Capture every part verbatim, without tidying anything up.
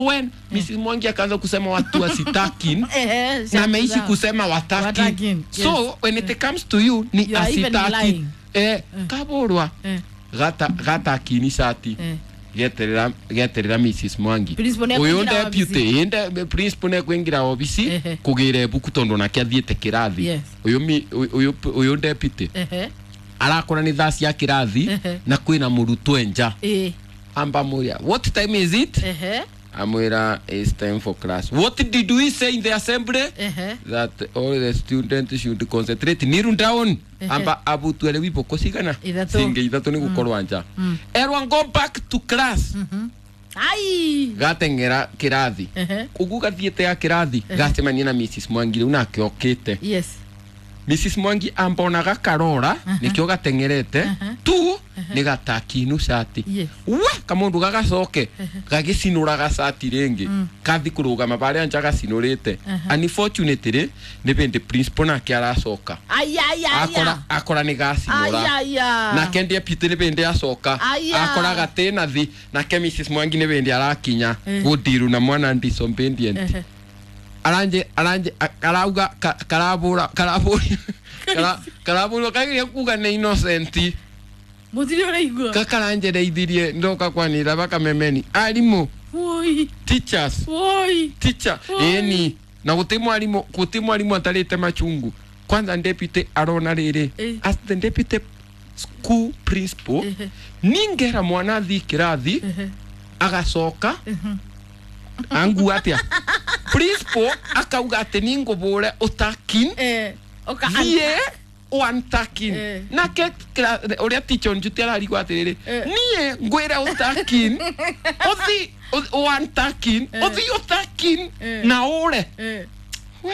when Missus Mwangi akaanza kusema watu wasitakin na ameishi kusema watakin. So when it comes to you ni asitaki. Eh, kaborwa. Gata gata kini sati. Geterera geterera Missus Mwangi. Uyo deputy, ende principal ne kwingira obisi kugire buku tondo na kiathiete kirathi. Uyo uyo uyo deputy. Arakora ni thasi ya kirathi na kwina murutwo enja. Amba muria. What time is it? Amwira, it's time for class. What did we say in the assembly? Uh-huh. That all the students should concentrate. Niru down. Uh-huh. Amba abu tuele wipo kosigana. Singe idatu ni gukorwa nja. Everyone go back to class. Mhm. Ai. Gatengera kirathi. Ugu gathiete ya kirathi. Gatemania na Missus Mwangi una akiokete. Yes. Missus Mwangi ambona gakarora nikyo gatengerete tu ni gatakinu shati. Wa kamundu gagacoke gagicinura gacati rengi kathi kurugama bari anja gacinurite. Unfortunately ni bende principal na kiaracoka. Ai ai ai. Akora akora ni gacinura. Ai ai. Na kendi apite ni bende acoka. Akora gatena thi na ke Missus Mwangi ni bende arakinya gudiru na mwana ndi sombendient. Aranje aranje karauga karabura karabura karabura kagiye kuga ne innocent mutiri oraigwa kakaranje reithirie ndoka kwanira baka memeni alimu oi teachers oi teacher eni na gutimu alimu gutimu alimu atarite machungu kwanza deputy arona riri as the deputy school principal ningera mwana thi kirathi agacoka angu atia principal akauga ati ningo bore utakin eh oka ye one takin na ke oria teacher njuti arari gwatiriri nie ngwira utakin othi one takin othi utakin na ore we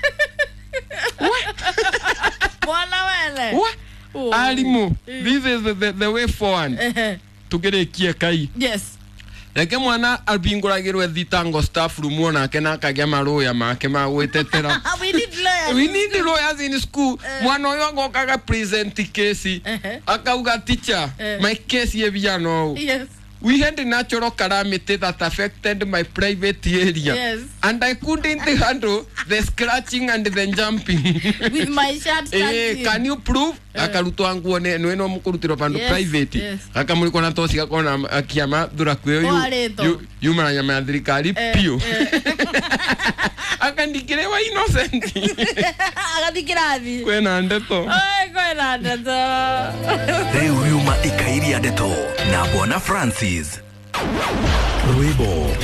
we bona wele we alimu this is the, the way forward tugerekie kai. Yes. Eke mwana albinguragirwe thitango staff room wona kena kagia maroya make magwetetera. We need lawyers. We need lawyers in school. Uh, mwana oyo agokaga present case. Uh-huh. Akauga teacher, uh, my case ye biano. Yes. We had a natural calamity that affected my private area. Yes. And I couldn't handle the scratching and the jumping. With my shirt eh, can you prove? Uh, Akaruto angu ne no mukurutiro pandu yes, private. Yes. Akamuri kona tosi kakona akiyama dura kweyo yu yu maranya madrikali pio. Akandikirewa innocent. Akandikirathi. Kwena ndeto. Oi kwena ndeto. Leo yuma ikairi ndeto na Bwana Francis. Ruibo.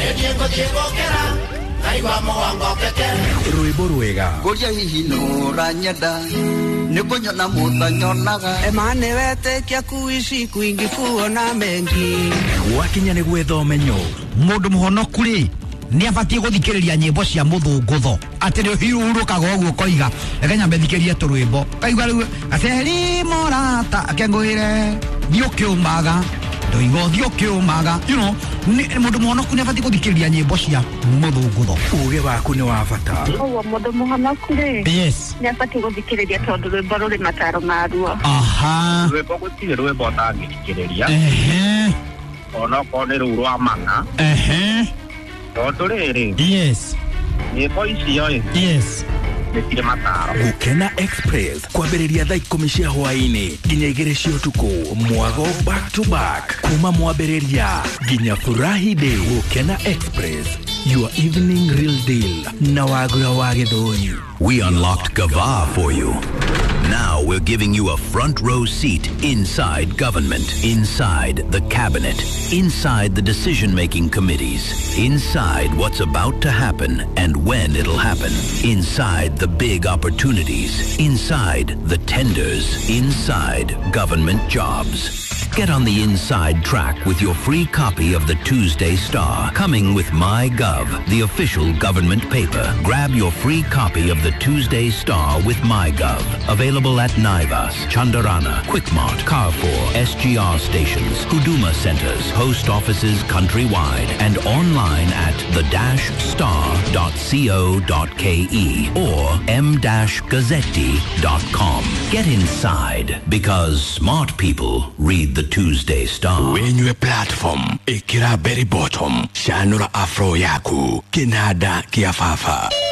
Ruibo ruega. Goria hihi no ranyada. Nikonyo na muta nyonaga. Emane wete kia kuishi kuingi kuona mengi. Wakinya ni gwetho menyo. Mundu muhonoku ri ni abatie guthikiriria nyimbo cia muthungutho ati ri hiurukaga uguo koiga ekenya mbethikiririe turwimbo kaigwa riu aceri morata akenguire thiokiumaga ndoigo thiokiumaga you know ni mundu muhonoku ni abatie guthikiriria nyimbo cia muthungutho uge waku ni wa bata o mundu muhonoku ri yes ni abatie guthikiriria tondu rwimbo ruri mataro maruo aha rwimbo gutire rwimbo tangithikiriria ehe ona kone ru rwa manga ehe Odorere. Yes. Ni polisi yoye. Yes. Nekire mataro. Gukena Express kwambiriria thaa ikumi cia hwaini nginya igiri cia utuku mwago back to back kuma mwambiriria nginya furahi day. Gukena Express, your evening real deal na wagura wa githoi. We unlocked Gava for you. Now we're giving you a front row seat inside government, inside the cabinet, inside the decision-making committees, inside what's about to happen and when it'll happen, inside the big opportunities, inside the tenders, inside government jobs. Get on the inside track with your free copy of the Tuesday Star, coming with MyGov, the official government paper. Grab your free copy of the Tuesday Star with MyGov. Available at Naivas, Chandarana, Quickmart, Carrefour, S G R stations, Huduma centers, post offices countrywide, and online at the dash star dot co dot ke or m dash gazzetti dot com. Get inside, because smart people read the Tuesday Star. Wenywe platform ikira berry bottom shanura afro yaku kinada kiafafa.